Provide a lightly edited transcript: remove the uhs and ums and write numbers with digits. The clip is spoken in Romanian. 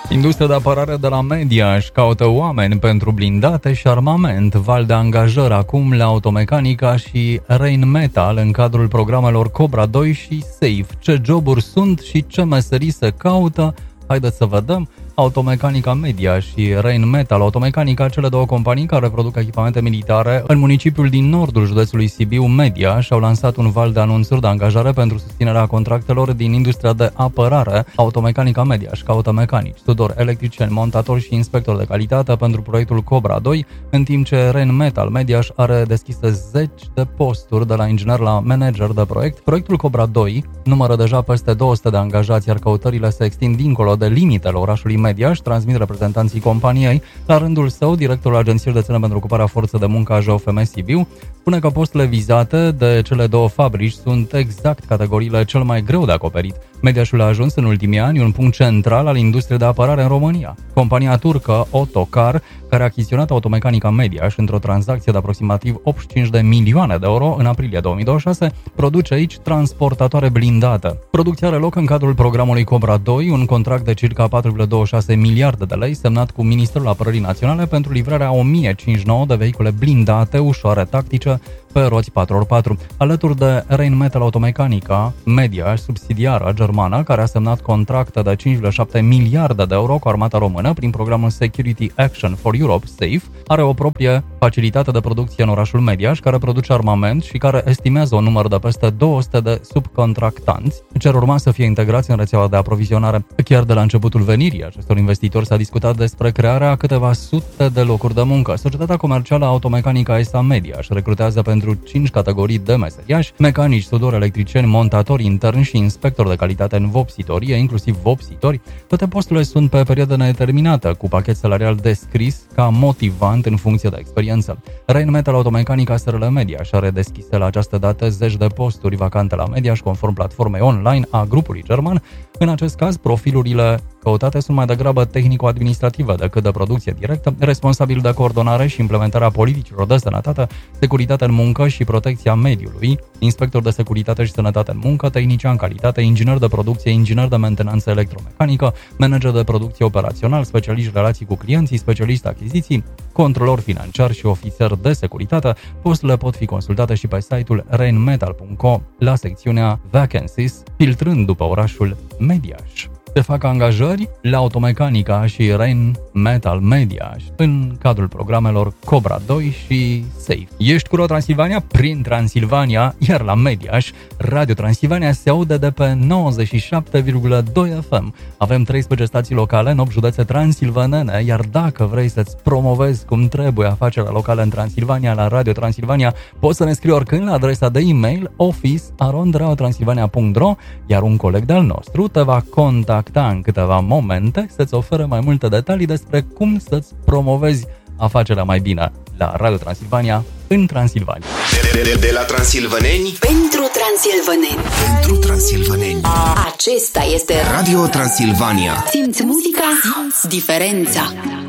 Industria de apărare de la Media își caută oameni pentru blindate și armament. Val de angajări acum la Automecanica și Rheinmetall în cadrul programelor Cobra 2 și SAFE. Ce joburi sunt și ce meserii se caută? Haideți să vedem. Automecanica Media și Rheinmetall Automecanica, cele două companii care produc echipamente militare în municipiul din nordul județului Sibiu, Media, și-au lansat un val de anunțuri de angajare pentru susținerea contractelor din industria de apărare. Automecanica Media își caută mecanici, tudori, electricieni, montatori și inspectori de calitate pentru proiectul Cobra 2, în timp ce Rheinmetall Media are deschise 10 de posturi de la inginer la manager de proiect. Proiectul Cobra 2 numără deja peste 200 de angajați, iar căutările se extind dincolo de limitele orașului Media, își transmit reprezentanții companiei. La rândul său, directorul Agenției Județene pentru Ocuparea Forței de Muncă a JOFM Sibiu spune că posturile vizate de cele două fabrici sunt exact categoriile cel mai greu de acoperit. Mediașul a ajuns în ultimii ani un punct central al industriei de apărare în România. Compania turcă Otokar, care a achiziționat Automecanica Mediaș într-o tranzacție de aproximativ 85 de milioane de euro în aprilie 2026, produce aici transportatoare blindate. Producția are loc în cadrul programului Cobra 2, un contract de circa 4,26 miliarde de lei semnat cu Ministerul Apărării Naționale pentru livrarea 1059 de vehicule blindate ușoare tactice pe roți 4x4, alături de Rheinmetall Automecanica Media, subsidiară germană, care a semnat contracte de 5,7 miliarde de euro cu armata română prin programul Security Action for Europe, SAFE, are o proprie facilitate de producție în orașul Mediaș, care produce armament și care estimează un număr de peste 200 de subcontractanți ce ar urma să fie integrați în rețeaua de aprovizionare. Chiar de la începutul venirii acestor investitori s-a discutat despre crearea a câteva sute de locuri de muncă. Societatea comercială Automecanica SA Mediaș recrutează pentru 5 categorii de meseriași: mecanici, tudori, electricieni, montatori interni și inspectori de calitate în vopsitorie, inclusiv vopsitori. Toate posturile sunt pe perioadă nedeterminată, cu pachet salarial descris ca motivant în funcție de experiență. Rheinmetall Automecanica SRL Mediaș are deschise la această dată 10 de posturi vacante la Mediaș, conform platformei online a grupului german. În acest caz, profilurile căutate sunt mai degrabă tehnico-administrative decât de producție directă, responsabil de coordonare și implementarea politicilor de sănătate, securitate în muncă și protecția mediului, inspector de securitate și sănătate în muncă, tehnician calitate, inginer de producție, inginer de mentenanță electromecanică, manager de producție operațional, specialiști relații cu clienții, specialist achiziții, controlor financiar și ofițer de securitate. Posturile pot fi consultate și pe site-ul rheinmetall.co la secțiunea Vacancies, filtrând după orașul Mediaș. Se fac angajări la Automecanica și Rheinmetall Mediaș în cadrul programelor Cobra 2 și SAFE. Ești cu Transilvania prin Transilvania, iar la Mediaș, Radio Transilvania se aude de pe 97,2 FM. Avem 13 stații locale în 8 județe transilvanene, iar dacă vrei să-ți promovezi cum trebuie afacerea locală în Transilvania la Radio Transilvania, poți să ne scrii oricând la adresa de e-mail office@radiotransilvania.ro, iar un coleg de-al nostru te va contacta în câteva momente să-ți ofere mai multe detalii despre cum să-ți promovezi afacerea mai bine la Radio Transilvania în Transilvania. De la transilvaneni pentru transilvaneni. Pentru transilvaneni. Acesta este Radio Transilvania. Simți muzica, simți diferența.